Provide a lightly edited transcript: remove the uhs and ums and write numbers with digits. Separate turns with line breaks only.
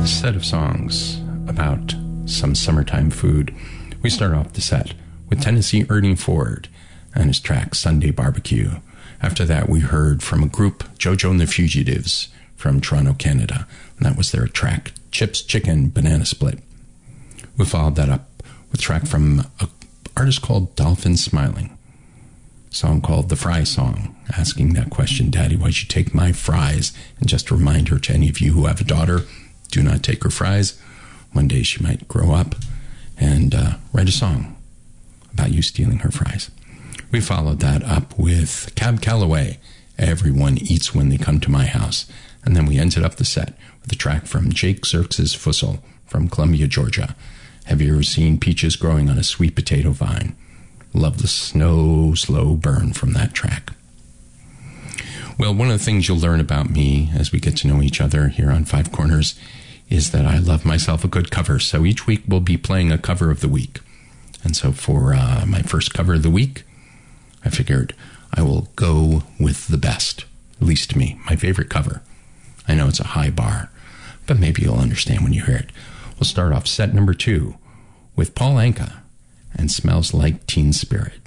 Set of songs about some summertime food. We start off the set with Tennessee Ernie Ford and his track Sunday Barbecue. After that, we heard from a group, JoJo and the Fugitives, from Toronto, Canada. And that was their track, Chips, Chicken, Banana Split. We followed that up with a track from an artist called Dolphin Smiling. A song called The Fry Song, asking that question, Daddy, why'd you take my fries? And just a reminder to any of you who have a daughter, do not take her fries. One day she might grow up and write a song about you stealing her fries. We followed that up with Cab Calloway, Everyone Eats When They Come to My House. And then we ended up the set with a track from Jake Xerxes Fussell from Columbia, Georgia. Have you ever seen peaches growing on a sweet potato vine? Love the slow burn from that track. Well, one of the things you'll learn about me as we get to know each other here on Five Corners is that I love myself a good cover. So each week we'll be playing a cover of the week. And so for my first cover of the week, I figured I will go with the best, at least to me, my favorite cover. I know it's a high bar, but maybe you'll understand when you hear it. We'll start off set number 2 with Paul Anka and Smells Like Teen Spirit.